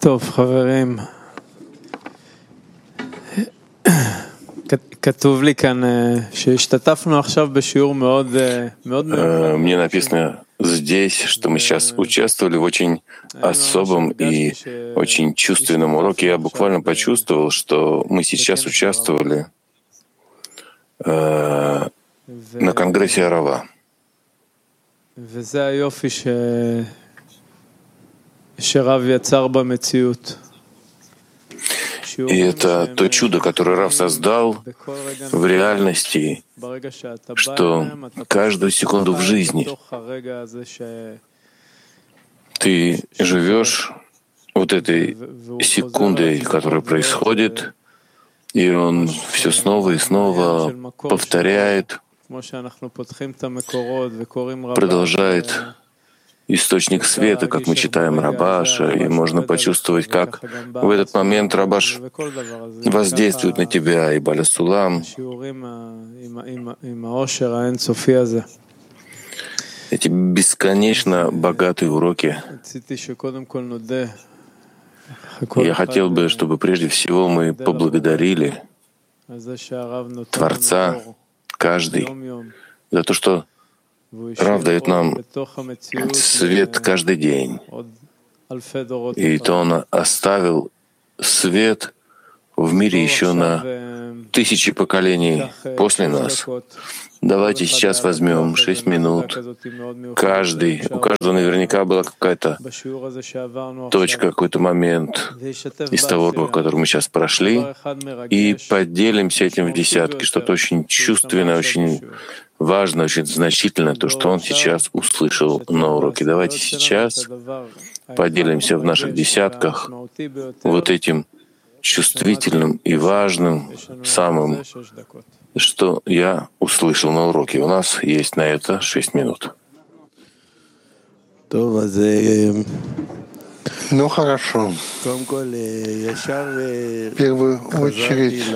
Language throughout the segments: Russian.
טוב, חברים, כתוב לי כאן שהשתתפנו עכשיו בשיעור מאוד מיוחד. Мне написано здесь, что мы сейчас участвовали в очень особом и очень чувственном уроке. Я буквально почувствовал, что мы сейчас участвовали на конгрессе Арава. וזה היופי שרב יצר במציאות. И это то чудо, которое Рав создал в реальности, что каждую секунду в жизни ты живешь вот этой секундой, которая происходит, и он все снова и снова повторяет, продолжает источник света, как мы читаем Рабаша, и можно почувствовать, как в этот момент Рабаш воздействует на тебя, и Баля Сулам. Эти бесконечно богатые уроки. Я хотел бы, чтобы прежде всего мы поблагодарили Творца, каждый, за то, что Рав дает нам свет каждый день. И то он оставил свет в мире еще на тысячи поколений после нас. Давайте сейчас возьмем 6 минут. У каждого наверняка была какая-то точка, какой-то момент из того урока, который мы сейчас прошли, и поделимся этим в десятки, что-то очень чувственное, очень важно, очень значительно, то, что он сейчас услышал на уроке. Давайте сейчас поделимся в наших десятках вот этим чувствительным и важным, самым, что я услышал на уроке. У нас есть на это 6 минут. Ну хорошо. В первую очередь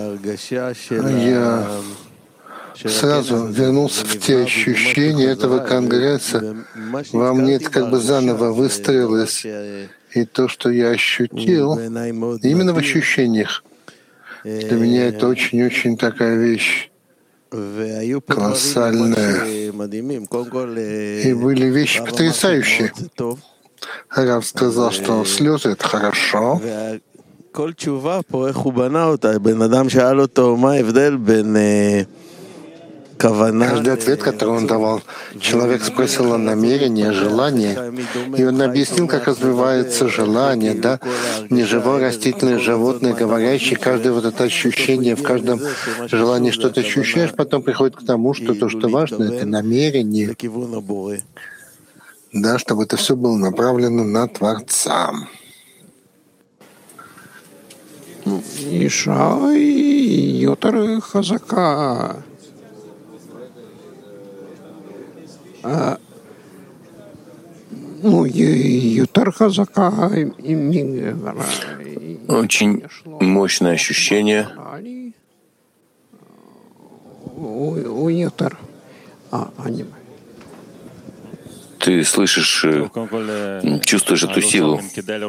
я сразу вернулся в те ощущения этого конгресса. Во мне это как бы заново выстроилось. И то, что я ощутил, именно в ощущениях, для меня это очень-очень такая вещь колоссальная. И были вещи потрясающие. Рав сказал, что слезы — это хорошо. Каждый ответ, который он давал, человек спросил о намерении, о желании, и он объяснил, как развивается желание, да, неживое, растительное, животное, говорящее, каждое вот это ощущение, в каждом желании что-то ощущаешь, потом приходит к тому, что то, что важно, это намерение, да, чтобы это все было направлено на Творца. Иша יותר חזקה. Очень мощное ощущение. Ты слышишь, чувствуешь эту силу.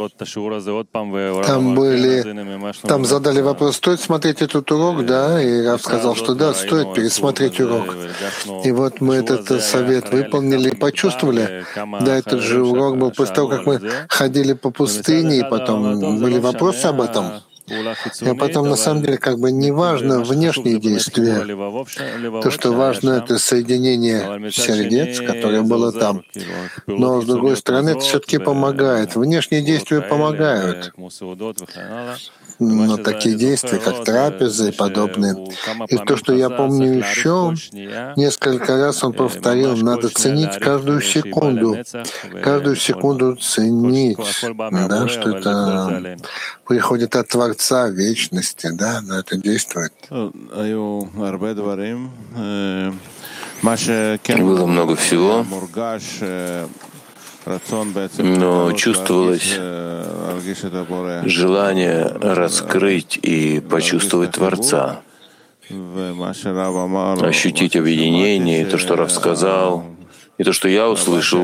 Там задали вопрос, стоит смотреть этот урок, да, и Рав сказал, что да, стоит пересмотреть урок. И вот мы этот совет выполнили и почувствовали. Да, этот же урок был после того, как мы ходили по пустыне, и потом были вопросы об этом. А потом, на самом деле, как бы не важно внешние действия. То, что важно, это соединение сердец, которое было там. Но, с другой стороны, это все-таки помогает. Внешние действия помогают. Но такие действия, как трапезы и подобные. И то, что я помню еще, несколько раз он повторил, надо ценить каждую секунду ценить, да, что это приходит от Творца вечности, да, но это действует. Было много всего, но чувствовалось желание раскрыть и почувствовать Творца, ощутить объединение, и то, что Рав сказал, И то, что я услышал,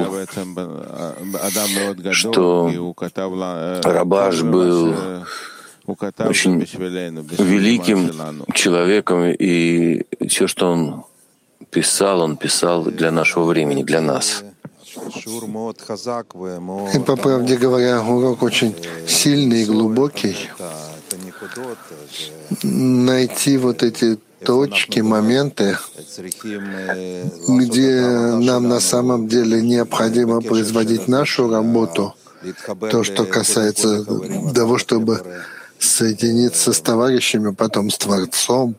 что Рабаш был очень великим человеком, и все, что он писал для нашего времени, для нас. И, по правде говоря, урок очень сильный и глубокий. Найти вот эти точки, моменты, где нам на самом деле необходимо производить нашу работу, то, что касается того, чтобы соединиться с товарищами, потом с Творцом.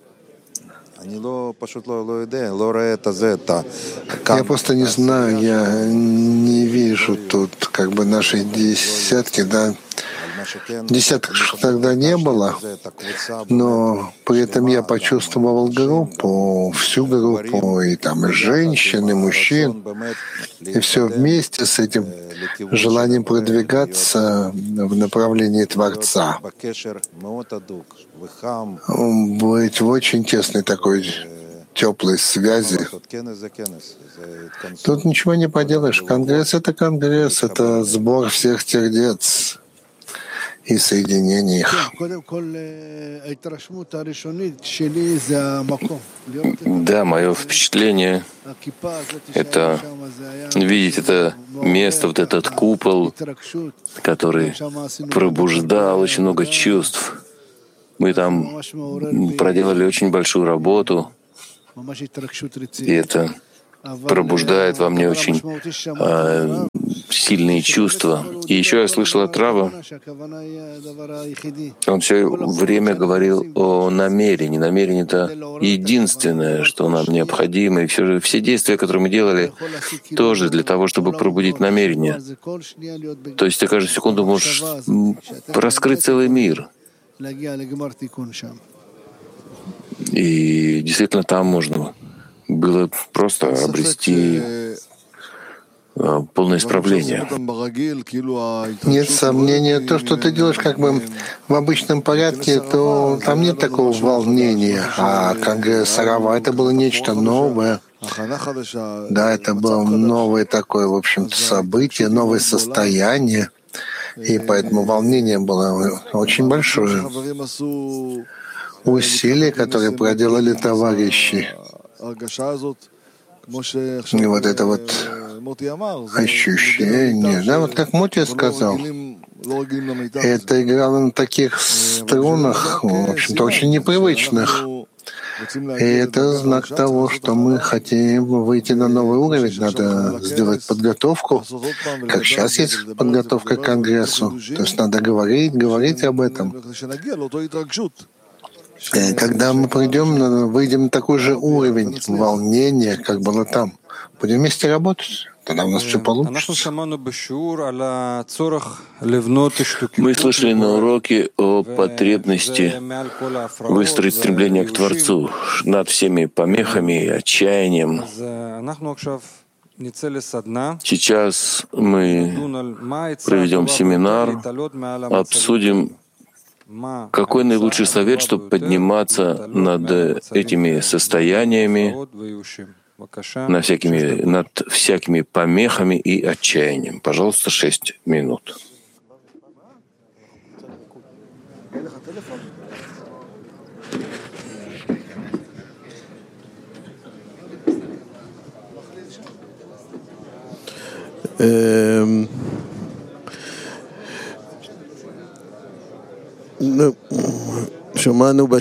Я просто не знаю, я не вижу тут как бы наши десятки, да. Десяток тогда не было, но при этом я почувствовал группу, всю группу, и там и женщин, и мужчин, и все вместе с этим желанием продвигаться в направлении Творца, быть в очень тесной такой теплой связи. Тут ничего не поделаешь. Конгресс — это сбор всех сердец и соединение их. Да, мое впечатление — это видеть это место, вот этот купол, который пробуждал очень много чувств. Мы там проделали очень большую работу, и это пробуждает во мне очень сильные чувства. И еще я слышал от Рава, он все время говорил о намерении. Намерение — это единственное, что нам необходимо. И все действия, которые мы делали, тоже для того, чтобы пробудить намерение. То есть ты каждую секунду можешь раскрыть целый мир. И действительно там можно было просто обрести полное исправление. Нет сомнения, то, что ты делаешь как бы в обычном порядке, то там нет такого волнения. А Конгресс Рава — это было нечто новое. Да, это было новое такое, в общем-то, событие, новое состояние. И поэтому волнение было очень большое. Усилия, которые проделали товарищи. И вот это вот ощущение, да, вот как Моти сказал, это играло на таких струнах, в общем-то, очень непривычных. И это знак того, что мы хотим выйти на новый уровень. Надо сделать подготовку, как сейчас есть подготовка к Конгрессу. То есть надо говорить об этом. Когда мы выйдем на такой же уровень волнения, как было там, будем вместе работать, тогда у нас все получится. Мы слышали на уроке о потребности выстроить стремление к Творцу над всеми помехами и отчаянием. Сейчас мы проведем семинар, обсудим, какой наилучший совет, чтобы подниматься над этими состояниями, над всякими помехами и отчаянием. Пожалуйста, 6 минут. Мы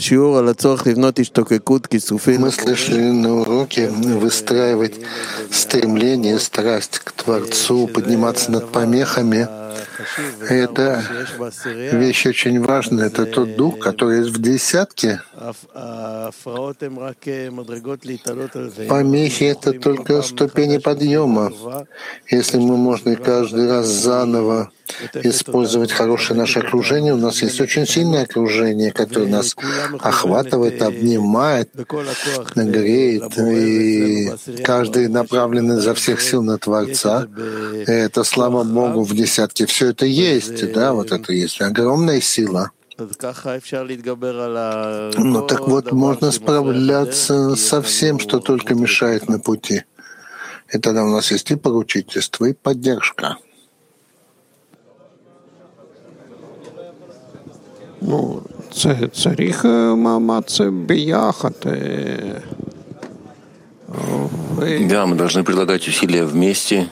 слышали на уроке выстраивать стремление, страсть к Творцу, подниматься над помехами. Это вещь очень важная. Это тот дух, который есть в десятке. Помехи — это только ступени подъема. Если мы можем каждый раз заново использовать хорошее наше окружение, у нас есть очень сильное окружение, которое нас охватывает, обнимает, греет, и каждый направлен изо всех сил на Творца. И это, слава Богу, в десятке все это есть, да, вот это есть огромная сила. Ну так вот, можно справляться со всем, что только мешает на пути. И тогда у нас есть и поручительство, и поддержка. Ну, צריך מאמץ ביחד. Да, мы должны прилагать усилия вместе.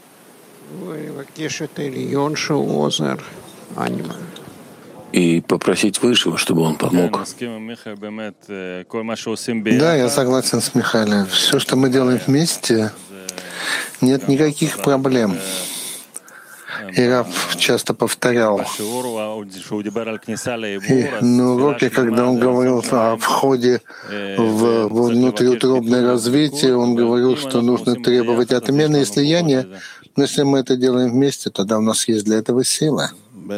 И попросить Высшего, чтобы он помог. Да, я согласен с Михаилом. Все, что мы делаем вместе, нет никаких проблем. И Рав часто повторял. И на уроке, когда он говорил о входе в внутриутробное развитие, он говорил, что нужно требовать отмены и слияния. Но если мы это делаем вместе, тогда у нас есть для этого сила.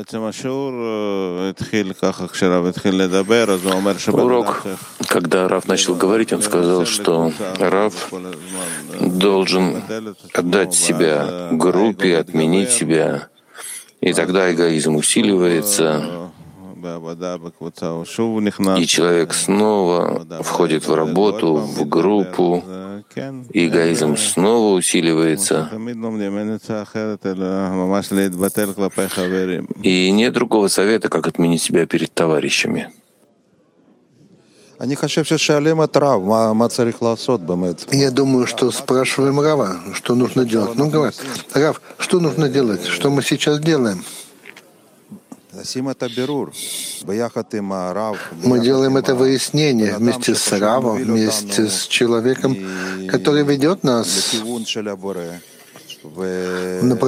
Урок, когда Рав начал говорить, он сказал, что Рав должен отдать себя группе, отменить себя, и тогда эгоизм усиливается, и человек снова входит в работу, в группу, и эгоизм снова усиливается. И нет другого совета, как отменить себя перед товарищами. Я думаю, что спрашиваем Рава, что нужно делать. Ну, говорят, Рав, что нужно делать? Что мы сейчас делаем? Мы делаем это выяснение вместе с Равом, вместе с человеком, который ведет нас